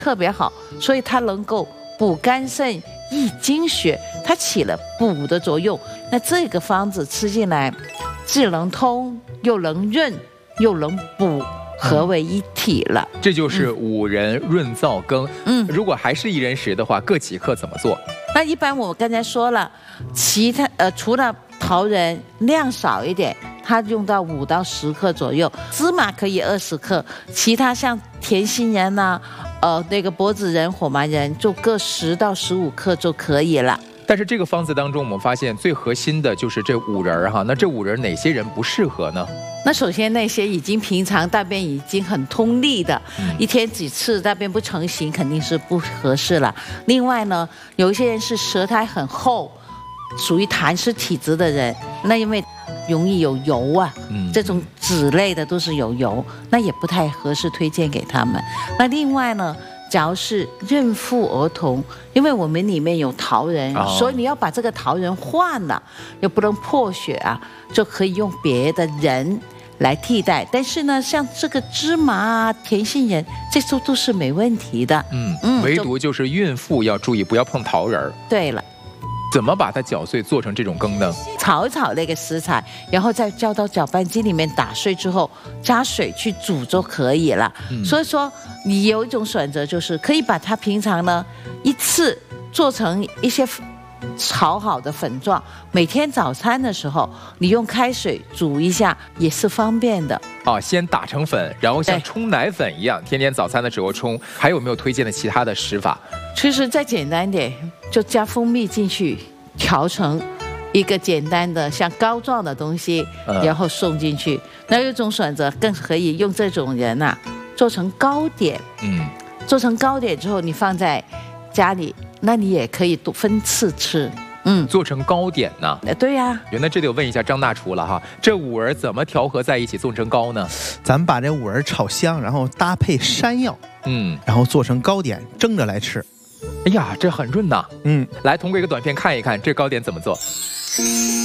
特别好，所以它能够补肝肾、益精血，它起了补的作用。那这个方子吃进来，既能通，又能润，又能补。合为一体了， 这就是5人润燥羹。如果还是1人食的话，各几克怎么做？ 那一般我刚才说了，其他除了桃仁量少一点，它用到5到10克左右，芝麻可以20克，其他像甜杏仁呐、那个柏子仁、火麻仁就各10到15克就可以了。 但是这个方子当中，我们发现最核心的就是这5人哈。那这5人哪些人不适合呢？ 那首先那些已经平常大便已经很通利的，一天几次大便不成形，肯定是不合适了。另外呢，有一些人是舌苔很厚，属于痰湿体质的人，那因为容易有油啊，这种脂类的都是有油，那也不太合适推荐给他们。那另外呢，假如是孕妇儿童，因为我们里面有桃仁，所以你要把这个桃仁换了，又不能破血啊，就可以用别的仁来替代。但是呢，像这个芝麻啊、甜杏仁，这都是没问题的。 唯独就是孕妇要注意，不要碰桃仁。 对了。 怎么把它搅碎做成这种羹呢？ 炒一炒那个食材，然后再交到搅拌机里面打碎之后，加水去煮就可以了。所以说，你有一种选择就是可以把它平常呢一次做成一些炒好的粉状，每天早餐的时候你用开水煮一下也是方便的。 先打成粉，然后像冲奶粉一样，天天早餐的时候冲。还有没有推荐的其他的食法？ 其实再简单点，就加蜂蜜进去，调成一个简单的像膏状的东西，然后送进去。那有一种选择更可以用这种人啊做成糕点。做成糕点之后，你放在家里，那你也可以分次吃。 做成糕点呢？ 对呀。 那这得问一下张大厨了哈，这5仁怎么调和在一起做成糕呢？ 咱们把这5仁炒香，然后搭配山药，然后做成糕点，蒸着来吃。 哎呀，这很润呐。来，通过一个短片看一看这糕点怎么做。